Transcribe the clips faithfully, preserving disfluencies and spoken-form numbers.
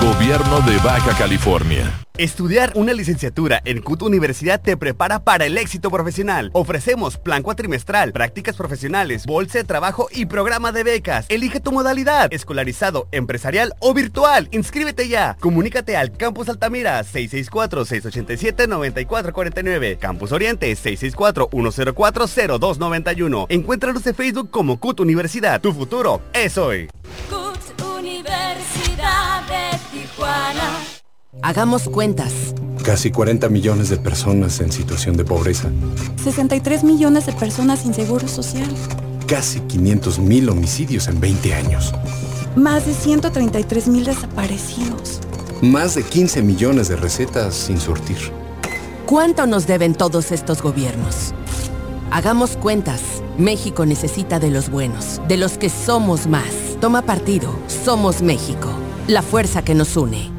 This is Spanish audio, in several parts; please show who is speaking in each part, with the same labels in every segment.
Speaker 1: Gobierno de Baja California.
Speaker 2: Estudiar una licenciatura en C U T Universidad te prepara para el éxito profesional. Ofrecemos plan cuatrimestral, prácticas profesionales, bolsa de trabajo y programa de becas. Elige tu modalidad, escolarizado, empresarial o virtual. Inscríbete ya. Comunícate al Campus Altamira seis seis cuatro, seis ocho siete, nueve cuatro cuatro nueve. Campus Oriente seis seis cuatro, uno cero cuatro, cero dos nueve uno. Encuéntranos en Facebook como C U T Universidad. Tu futuro es hoy.
Speaker 3: C U T Universidad de Tijuana.
Speaker 4: Hagamos cuentas.
Speaker 5: Casi cuarenta millones de personas en situación de pobreza.
Speaker 6: sesenta y tres millones de personas sin seguro social.
Speaker 5: Casi quinientos mil homicidios en veinte años.
Speaker 6: Más de ciento treinta y tres mil desaparecidos.
Speaker 5: Más de quince millones de recetas sin surtir.
Speaker 4: ¿Cuánto nos deben todos estos gobiernos? Hagamos cuentas. México necesita de los buenos, de los que somos más. Toma partido. Somos México. La fuerza que nos une.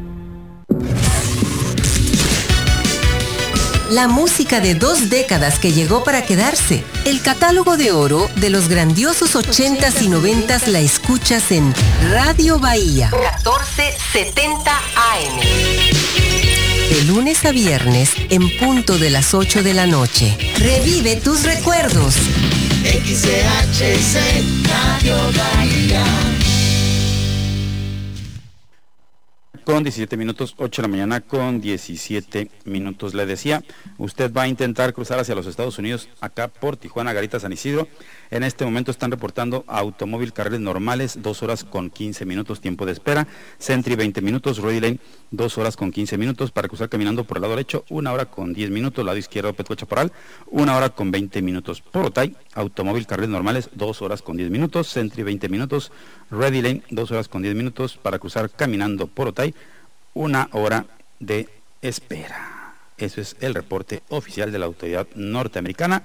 Speaker 7: La música de dos décadas que llegó para quedarse. El catálogo de oro de los grandiosos ochentas y noventas la escuchas en Radio Bahía catorce setenta A M. De lunes a viernes en punto de las ocho de la noche. Revive tus recuerdos.
Speaker 8: X C H C Radio Bahía.
Speaker 9: Con diecisiete minutos, ocho de la mañana con diecisiete minutos. Le decía, usted va a intentar cruzar hacia los Estados Unidos, acá por Tijuana, Garita, San Isidro. En este momento están reportando automóvil carriles normales, dos horas con quince minutos, tiempo de espera. Sentry, veinte minutos. Ready Lane, dos horas con quince minutos. Para cruzar caminando por el lado derecho, una hora con diez minutos. Lado izquierdo, Petco Chaparral, una hora con veinte minutos. Por Otay, automóvil carriles normales, dos horas con diez minutos. Sentry, veinte minutos. Ready Lane, dos horas con diez minutos. Para cruzar caminando por Otay, una hora de espera. Eso es el reporte oficial de la autoridad norteamericana.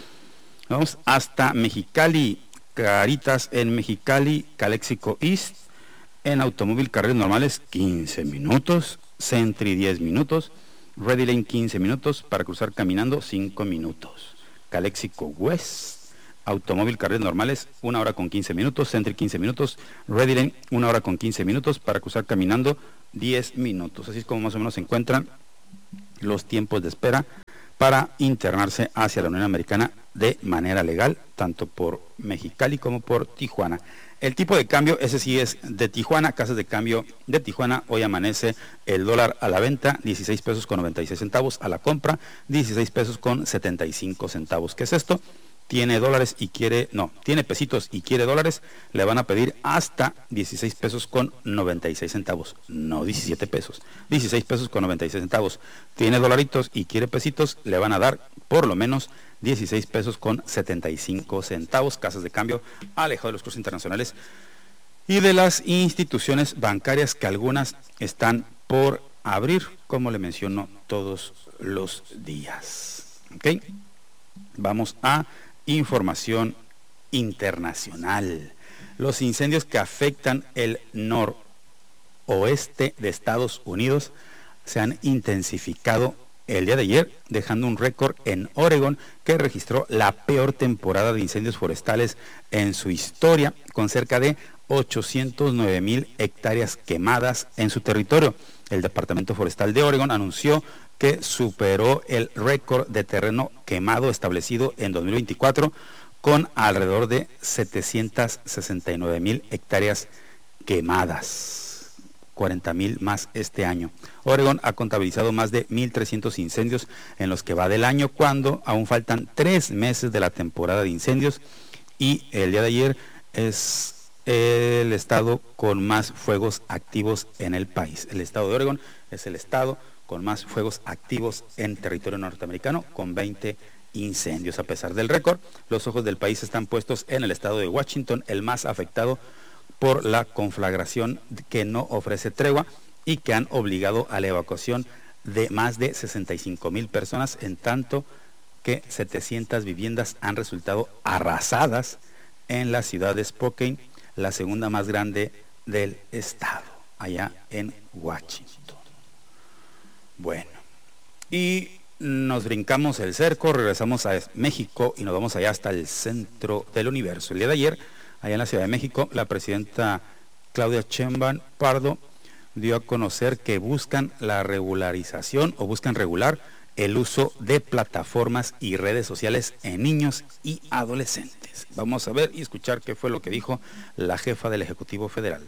Speaker 9: Vamos hasta Mexicali, Caritas en Mexicali, Calexico East, en automóvil carriles normales quince minutos, Sentry diez minutos, Ready Lane quince minutos, para cruzar caminando cinco minutos. Calexico West, automóvil carriles normales una hora con quince minutos, Sentry quince minutos, Ready Lane una hora con quince minutos, para cruzar caminando diez minutos. Así es como más o menos se encuentran los tiempos de espera para internarse hacia la Unión Americana de manera legal, tanto por Mexicali como por Tijuana. El tipo de cambio, ese sí es de Tijuana, casas de cambio de Tijuana. Hoy amanece el dólar a la venta, dieciséis pesos con noventa y seis centavos, a la compra, dieciséis pesos con setenta y cinco centavos. ¿Qué es esto? Tiene dólares y quiere, no, tiene pesitos y quiere dólares, le van a pedir hasta dieciséis pesos con noventa y seis centavos, no diecisiete pesos, dieciséis pesos con noventa y seis centavos. Tiene dolaritos y quiere pesitos, le van a dar por lo menos dieciséis pesos con setenta y cinco centavos, casas de cambio alejado de los cursos internacionales y de las instituciones bancarias, que algunas están por abrir, como le menciono, todos los días. ¿Ok? Vamos a información internacional. Los incendios que afectan el noroeste de Estados Unidos se han intensificado el día de ayer, dejando un récord en Oregón, que registró la peor temporada de incendios forestales en su historia, con cerca de ochocientos nueve mil hectáreas quemadas en su territorio. El Departamento Forestal de Oregón anunció que superó el récord de terreno quemado establecido en dos mil veinticuatro, con alrededor de setecientos sesenta y nueve mil hectáreas quemadas, cuarenta mil más este año. Oregón ha contabilizado más de mil trescientos incendios en los que va del año, cuando aún faltan tres meses de la temporada de incendios, y el día de ayer es el estado con más fuegos activos en el país. El estado de Oregón es el estado con más fuegos activos en territorio norteamericano, con veinte incendios. A pesar del récord, los ojos del país están puestos en el estado de Washington, el más afectado por la conflagración, que no ofrece tregua y que han obligado a la evacuación de más de sesenta y cinco mil personas, en tanto que setecientas viviendas han resultado arrasadas en la ciudad de Spokane, la segunda más grande del estado, allá en Washington. Bueno, y nos brincamos el cerco, regresamos a México y nos vamos allá hasta el centro del universo. El día de ayer, allá en la Ciudad de México, la presidenta Claudia Sheinbaum Pardo dio a conocer que buscan la regularización o buscan regular el uso de plataformas y redes sociales en niños y adolescentes. Vamos a ver y escuchar qué fue lo que dijo la jefa del Ejecutivo Federal.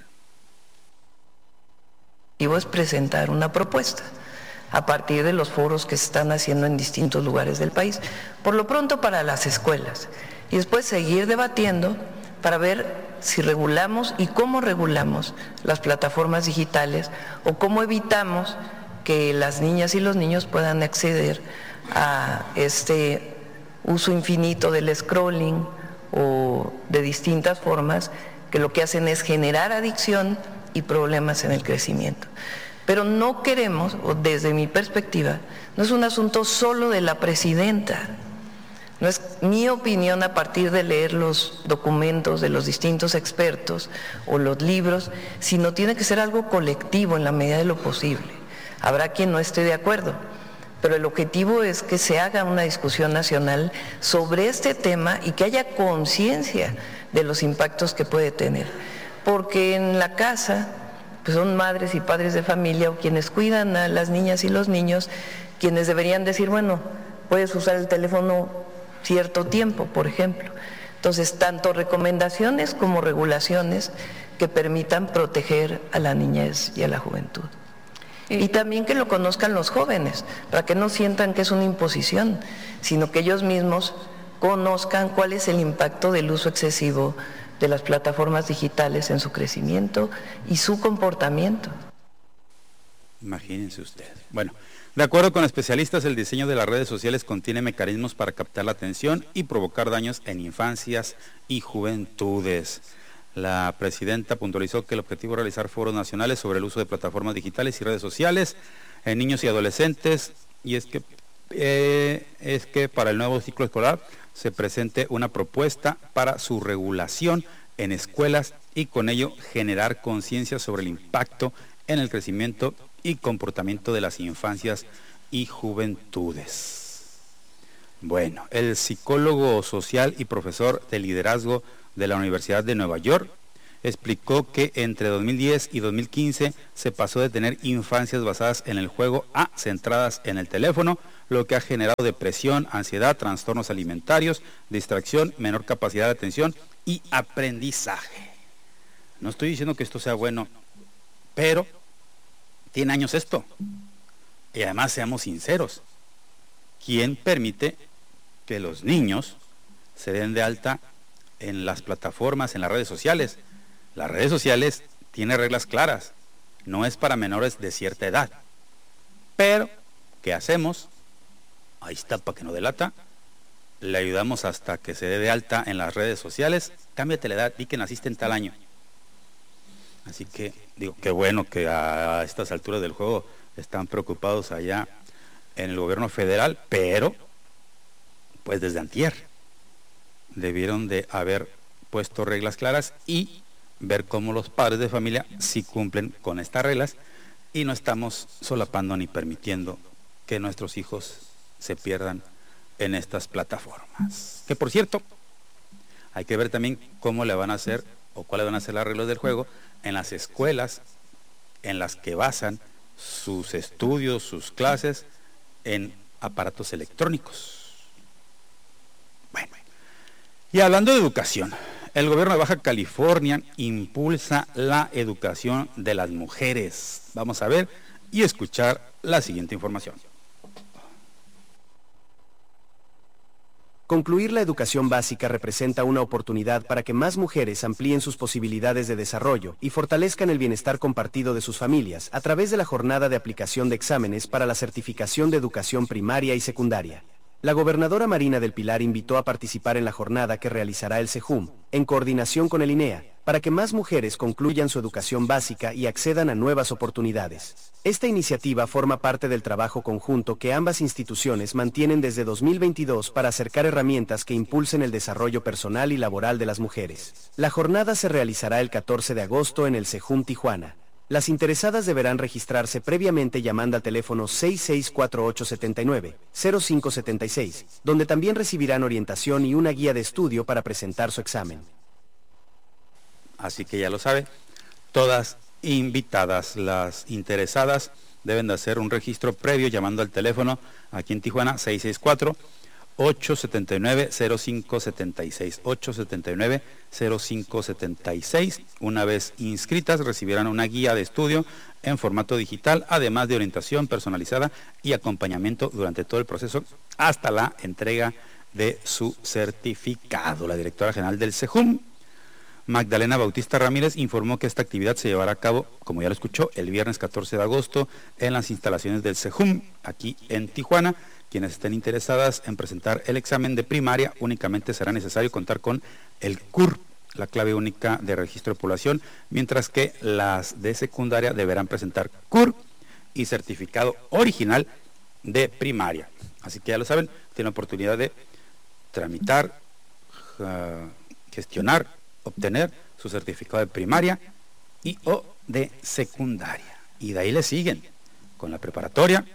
Speaker 10: Es presentar una propuesta a partir de los foros que se están haciendo en distintos lugares del país, por lo pronto para las escuelas, y después seguir debatiendo para ver si regulamos y cómo regulamos las plataformas digitales o cómo evitamos que las niñas y los niños puedan acceder a este uso infinito del scrolling o de distintas formas que lo que hacen es generar adicción y problemas en el crecimiento. Pero no queremos, o desde mi perspectiva, no es un asunto solo de la presidenta, no es mi opinión a partir de leer los documentos de los distintos expertos o los libros, sino tiene que ser algo colectivo en la medida de lo posible. Habrá quien no esté de acuerdo, pero el objetivo es que se haga una discusión nacional sobre este tema y que haya conciencia de los impactos que puede tener. Porque en la casa pues son madres y padres de familia o quienes cuidan a las niñas y los niños, quienes deberían decir, bueno, puedes usar el teléfono cierto tiempo, por ejemplo. Entonces, tanto recomendaciones como regulaciones que permitan proteger a la niñez y a la juventud. Y también que lo conozcan los jóvenes, para que no sientan que es una imposición, sino que ellos mismos conozcan cuál es el impacto del uso excesivo de las plataformas digitales en su crecimiento y su comportamiento.
Speaker 9: Imagínense ustedes. Bueno, de acuerdo con especialistas, el diseño de las redes sociales contiene mecanismos para captar la atención y provocar daños en infancias y juventudes. La presidenta puntualizó que el objetivo es realizar foros nacionales sobre el uso de plataformas digitales y redes sociales en niños y adolescentes, y es que, eh, es que para el nuevo ciclo escolar se presente una propuesta para su regulación en escuelas y con ello generar conciencia sobre el impacto en el crecimiento y comportamiento de las infancias y juventudes. Bueno, el psicólogo social y profesor de liderazgo de la Universidad de Nueva York explicó que entre dos mil diez y dos mil quince se pasó de tener infancias basadas en el juego a centradas en el teléfono, lo que ha generado depresión, ansiedad, trastornos alimentarios, distracción, menor capacidad de atención y aprendizaje. No estoy diciendo que esto sea bueno, pero tiene años esto. Y además, seamos sinceros, ¿quién permite que los niños se den de alta en las plataformas, en las redes sociales? Las redes sociales tienen reglas claras, no es para menores de cierta edad. Pero, ¿qué hacemos? Ahí está, para que no delata, le ayudamos hasta que se dé de alta en las redes sociales, cámbiate la edad, di que naciste en tal año. Así que, digo, qué bueno que a estas alturas del juego están preocupados allá en el gobierno federal, pero, pues desde antier, debieron de haber puesto reglas claras y ver cómo los padres de familia sí cumplen con estas reglas y no estamos solapando ni permitiendo que nuestros hijos se pierdan en estas plataformas. Que por cierto, hay que ver también cómo le van a hacer o cuáles van a ser las reglas del juego en las escuelas en las que basan sus estudios, sus clases en aparatos electrónicos. Bueno, y hablando de educación, el gobierno de Baja California impulsa la educación de las mujeres. Vamos a ver y escuchar la siguiente información.
Speaker 11: Concluir la educación básica representa una oportunidad para que más mujeres amplíen sus posibilidades de desarrollo y fortalezcan el bienestar compartido de sus familias a través de la jornada de aplicación de exámenes para la certificación de educación primaria y secundaria. La gobernadora Marina del Pilar invitó a participar en la jornada que realizará el SEJUM, en coordinación con el INEA, para que más mujeres concluyan su educación básica y accedan a nuevas oportunidades. Esta iniciativa forma parte del trabajo conjunto que ambas instituciones mantienen desde dos mil veintidós para acercar herramientas que impulsen el desarrollo personal y laboral de las mujeres. La jornada se realizará el catorce de agosto en el SEJUM Tijuana. Las interesadas deberán registrarse previamente llamando al teléfono seis seis cuatro ocho siete nueve cero cinco siete seis, donde también recibirán orientación y una guía de estudio para presentar su examen.
Speaker 9: Así que ya lo sabe, todas invitadas. Las interesadas deben de hacer un registro previo llamando al teléfono aquí en Tijuana seis seis cuatro, ocho siete nueve, cero cinco siete seis, ocho siete nueve, cero cinco siete seis. Una vez inscritas recibirán una guía de estudio en formato digital, además de orientación personalizada y acompañamiento durante todo el proceso hasta la entrega de su certificado. La directora general del SEJUM, Magdalena Bautista Ramírez, informó que esta actividad se llevará a cabo, como ya lo escuchó, el viernes catorce de agosto en las instalaciones del SEJUM, aquí en Tijuana. Quienes estén interesadas en presentar el examen de primaria, únicamente será necesario contar con el C U R, la clave única de registro de población, mientras que las de secundaria deberán presentar C U R y certificado original de primaria. Así que ya lo saben, tienen la oportunidad de tramitar, uh, gestionar, obtener su certificado de primaria y o de secundaria. Y de ahí le siguen con la preparatoria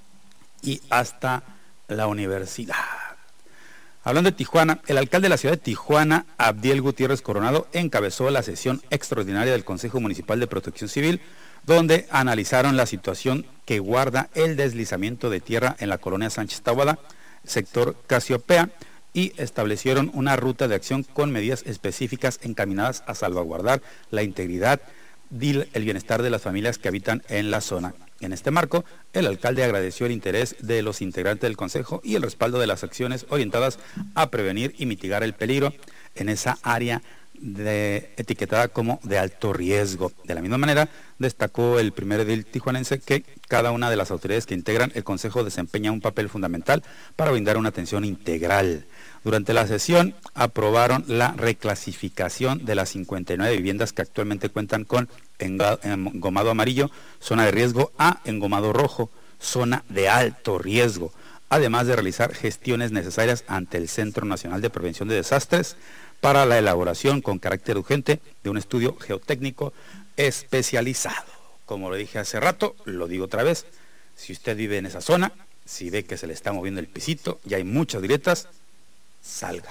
Speaker 9: y hasta la universidad. Hablando de Tijuana, el alcalde de la ciudad de Tijuana, Abdiel Gutiérrez Coronado, encabezó la sesión extraordinaria del Consejo Municipal de Protección Civil, donde analizaron la situación que guarda el deslizamiento de tierra en la colonia Sánchez Taboada, sector Casiopea, y establecieron una ruta de acción con medidas específicas encaminadas a salvaguardar la integridad y el bienestar de las familias que habitan en la zona. En este marco, el alcalde agradeció el interés de los integrantes del Consejo y el respaldo de las acciones orientadas a prevenir y mitigar el peligro en esa área de, etiquetada como de alto riesgo. De la misma manera, destacó el primer edil tijuanense que cada una de las autoridades que integran el Consejo desempeña un papel fundamental para brindar una atención integral. Durante la sesión aprobaron la reclasificación de las cincuenta y nueve viviendas que actualmente cuentan con engomado amarillo, zona de riesgo, a engomado rojo, zona de alto riesgo, además de realizar gestiones necesarias ante el Centro Nacional de Prevención de Desastres para la elaboración con carácter urgente de un estudio geotécnico especializado. Como lo dije hace rato, lo digo otra vez, si usted vive en esa zona, si ve que se le está moviendo el pisito y hay muchas grietas, salga.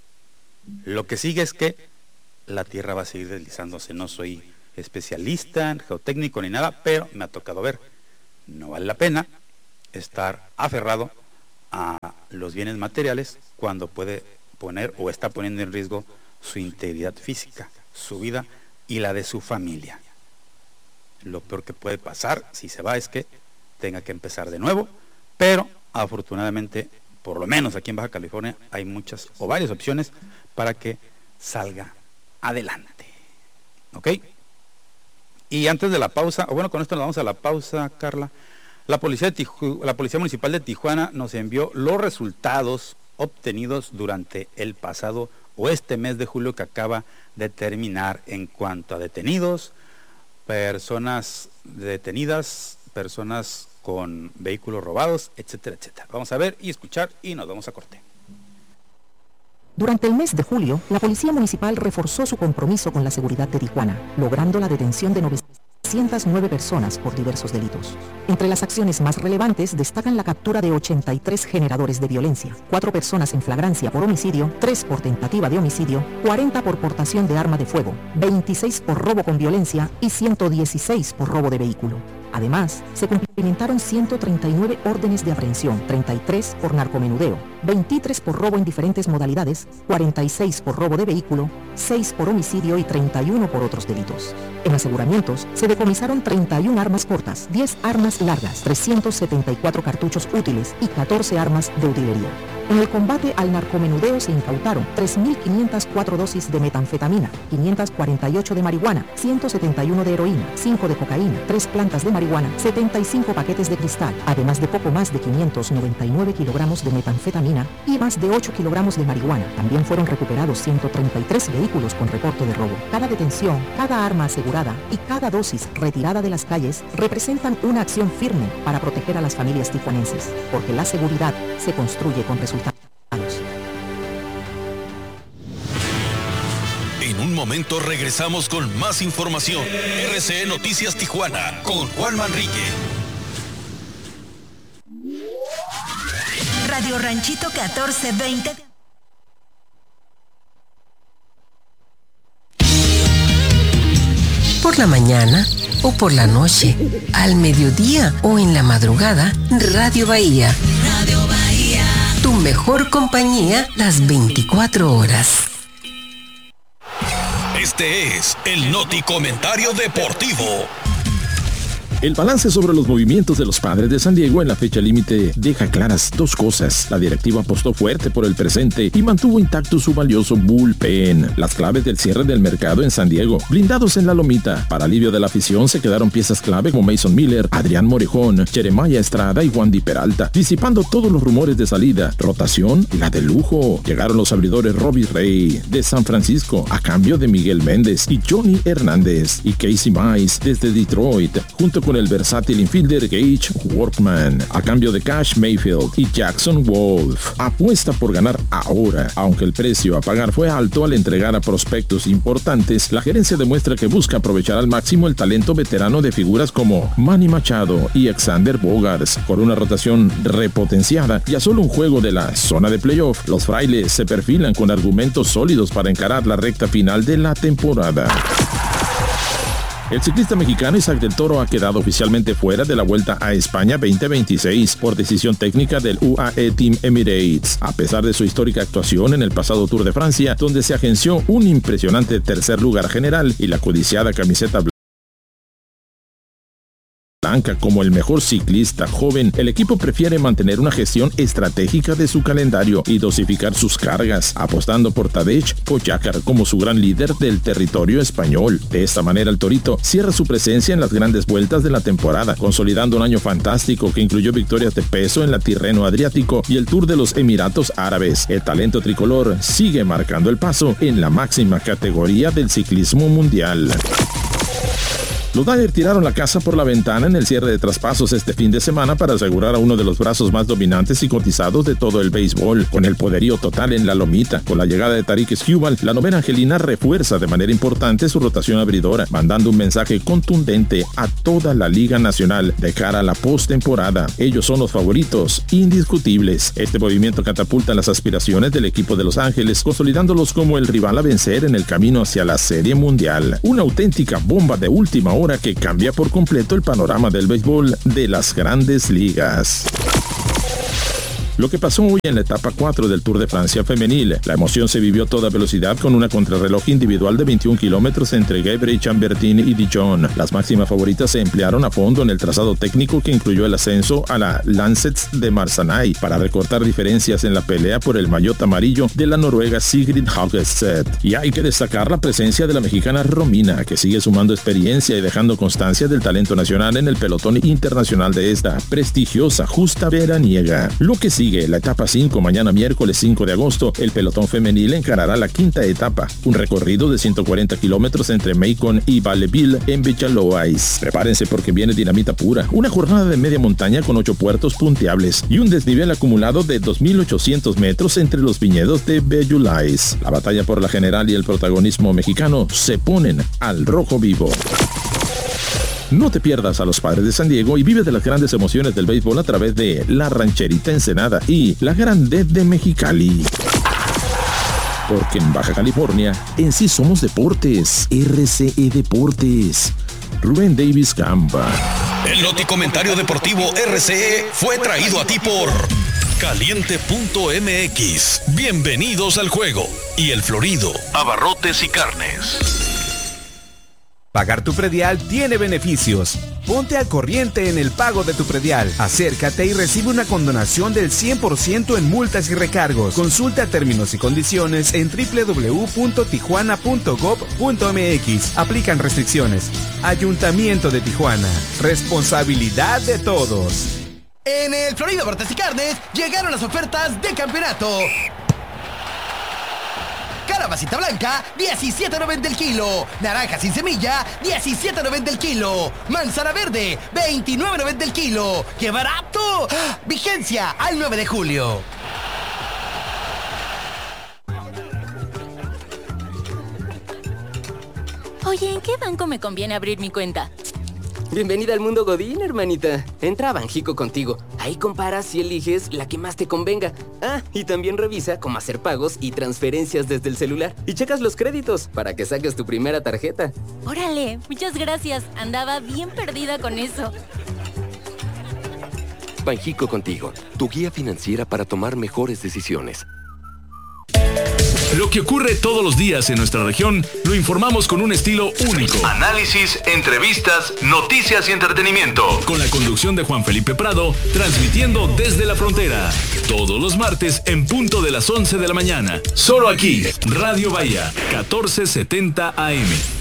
Speaker 9: Lo que sigue es que la tierra va a seguir deslizándose. No soy especialista en geotécnico ni nada, pero me ha tocado ver. No vale la pena estar aferrado a los bienes materiales cuando puede poner o está poniendo en riesgo su integridad física, su vida y la de su familia. Lo peor que puede pasar si se va es que tenga que empezar de nuevo, pero afortunadamente, por lo menos aquí en Baja California, hay muchas o varias opciones para que salga adelante. ¿Ok? Y antes de la pausa, o bueno, con esto nos vamos a la pausa, Carla. La Policía, de Tiju- la Policía Municipal de Tijuana nos envió los resultados obtenidos durante el pasado o este mes de julio que acaba de terminar en cuanto a detenidos, personas detenidas, personas con vehículos robados, etcétera, etcétera. Vamos a ver y escuchar y nos vamos a corte.
Speaker 12: Durante el mes de julio, la Policía Municipal reforzó su compromiso con la seguridad de Tijuana, logrando la detención de novecientas nueve personas por diversos delitos. Entre las acciones más relevantes destacan la captura de ochenta y tres generadores de violencia, cuatro personas en flagrancia por homicidio, tres por tentativa de homicidio, cuarenta por portación de arma de fuego, veintiséis por robo con violencia y ciento dieciséis por robo de vehículo. Además, se cumplimentaron ciento treinta y nueve órdenes de aprehensión, treinta y tres por narcomenudeo, veintitrés por robo en diferentes modalidades, cuarenta y seis por robo de vehículo, seis por homicidio y treinta y uno por otros delitos. En aseguramientos, se decomisaron treinta y una armas cortas, diez armas largas, trescientos setenta y cuatro cartuchos útiles y catorce armas de utilería. En el combate al narcomenudeo se incautaron tres mil quinientas cuatro dosis de metanfetamina, quinientas cuarenta y ocho de marihuana, ciento setenta y uno de heroína, cinco de cocaína, tres plantas de marihuana, setenta y cinco paquetes de cristal, además de poco más de quinientos noventa y nueve kilogramos de metanfetamina y más de ocho kilogramos de marihuana. También fueron recuperados ciento treinta y tres vehículos con reporte de robo. Cada detención, cada arma asegurada y cada dosis retirada de las calles representan una acción firme para proteger a las familias tijuanenses, porque la seguridad se construye con resultados.
Speaker 13: En un momento regresamos con más información. R C N Noticias Tijuana con Juan Manrique.
Speaker 14: Radio Ranchito catorce veinte.
Speaker 7: por la mañana o por la noche, al mediodía o en la madrugada, Radio Bahía. Radio Bahía. Tu mejor compañía las veinticuatro horas.
Speaker 13: Este es el Noti Comentario Deportivo.
Speaker 15: El balance sobre los movimientos de los Padres de San Diego en la fecha límite deja claras dos cosas. La directiva apostó fuerte por el presente y mantuvo intacto su valioso bullpen. Las claves del cierre del mercado en San Diego, blindados en la lomita. Para alivio de la afición se quedaron piezas clave como Mason Miller, Adrián Morejón, Jeremiah Estrada y Wandy Peralta, disipando todos los rumores de salida. Rotación, la de lujo. Llegaron los abridores Robbie Ray de San Francisco a cambio de Miguel Méndez y Johnny Hernández, y Casey Mize desde Detroit, junto con con el versátil infielder Gage Workman, a cambio de Cash Mayfield y Jackson Wolf. Apuesta por ganar ahora. Aunque el precio a pagar fue alto al entregar a prospectos importantes, la gerencia demuestra que busca aprovechar al máximo el talento veterano de figuras como Manny Machado y Xander Bogaerts. Por una rotación repotenciada y a solo un juego de la zona de playoff, los frailes se perfilan con argumentos sólidos para encarar la recta final de la temporada. El ciclista mexicano Isaac del Toro ha quedado oficialmente fuera de la Vuelta a España veinte veintiséis por decisión técnica del U A E Team Emirates, a pesar de su histórica actuación en el pasado Tour de Francia, donde se agenció un impresionante tercer lugar general y la codiciada camiseta blanca. Como el mejor ciclista joven, el equipo prefiere mantener una gestión estratégica de su calendario y dosificar sus cargas, apostando por Tadej Pogačar como su gran líder del territorio español. De esta manera, el Torito cierra su presencia en las grandes vueltas de la temporada, consolidando un año fantástico que incluyó victorias de peso en la Tirreno Adriático y el Tour de los Emiratos Árabes. El talento tricolor sigue marcando el paso en la máxima categoría del ciclismo mundial. Los Dodgers tiraron la casa por la ventana en el cierre de traspasos este fin de semana para asegurar a uno de los brazos más dominantes y cotizados de todo el béisbol, con el poderío total en la lomita. Con la llegada de Tarik Skubal, la novena angelina refuerza de manera importante su rotación abridora, mandando un mensaje contundente a toda la Liga Nacional de cara a la postemporada. Ellos son los favoritos indiscutibles. Este movimiento catapulta las aspiraciones del equipo de Los Ángeles, consolidándolos como el rival a vencer en el camino hacia la Serie Mundial. Una auténtica bomba de última hora que cambia por completo el panorama del béisbol de las grandes ligas. Lo que pasó hoy en la etapa cuatro del Tour de Francia femenil. La emoción se vivió a toda velocidad con una contrarreloj individual de veintiún kilómetros entre Gebre, Chambertin y Dijon. Las máximas favoritas se emplearon a fondo en el trazado técnico que incluyó el ascenso a la Lancets de Marsanay para recortar diferencias en la pelea por el maillot amarillo de la noruega Sigrid Haugested. Y hay que destacar la presencia de la mexicana Romina, que sigue sumando experiencia y dejando constancia del talento nacional en el pelotón internacional de esta prestigiosa justa veraniega. Lo que sigue la etapa cinco, mañana miércoles cinco de agosto, el pelotón femenil encarará la quinta etapa, un recorrido de ciento cuarenta kilómetros entre Macon y Valleyville en Villalois. Prepárense porque viene dinamita pura, una jornada de media montaña con ocho puertos punteables y un desnivel acumulado de dos mil ochocientos metros entre los viñedos de Villalois. La batalla por la general y el protagonismo mexicano se ponen al rojo vivo. No te pierdas a los Padres de San Diego y vive de las grandes emociones del béisbol a través de La Rancherita Ensenada y La Grande de Mexicali. Porque en Baja California, en sí somos deportes. R C E Deportes. Rubén Davis Campa.
Speaker 13: El Noti Comentario Deportivo R C E fue traído a ti por Caliente punto M X. Bienvenidos al juego. Y El Florido, abarrotes y carnes.
Speaker 16: Pagar tu predial tiene beneficios. Ponte al corriente en el pago de tu predial. Acércate y recibe una condonación del cien por ciento en multas y recargos. Consulta términos y condiciones en doble u doble u doble u punto tijuana punto gob punto m x. Aplican restricciones. Ayuntamiento de Tijuana. Responsabilidad de todos.
Speaker 17: En El Florido Abarrotes y Carnes llegaron las ofertas de campeonato. Calabacita blanca, diecisiete noventa el kilo. Naranja sin semilla, diecisiete noventa el kilo. Manzana verde, veintinueve noventa el kilo. ¡Qué barato! Vigencia al nueve de julio.
Speaker 18: Oye, ¿en qué banco me conviene abrir mi cuenta? Bienvenida al mundo Godín, hermanita. Entra a Banjico contigo. Ahí comparas y eliges la que más te convenga. Ah, y también revisa cómo hacer pagos y transferencias desde el celular. Y checas los créditos para que saques tu primera tarjeta.
Speaker 3: Órale, muchas gracias. Andaba bien perdida con eso.
Speaker 19: Banjico Contigo, tu guía financiera para tomar mejores decisiones.
Speaker 13: Lo que ocurre todos los días en nuestra región, lo informamos con un estilo único. Análisis, entrevistas, noticias y entretenimiento. Con la conducción de Juan Felipe Prado, transmitiendo desde la frontera. Todos los martes en punto de las once de la mañana. Solo aquí, Radio Bahía, catorce setenta A M.